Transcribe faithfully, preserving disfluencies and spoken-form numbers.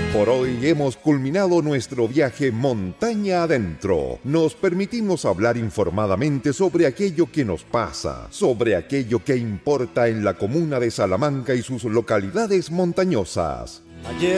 Por hoy hemos culminado nuestro viaje montaña adentro. Nos permitimos hablar informadamente sobre aquello que nos pasa, sobre aquello que importa en la comuna de Salamanca y sus localidades montañosas. Ayer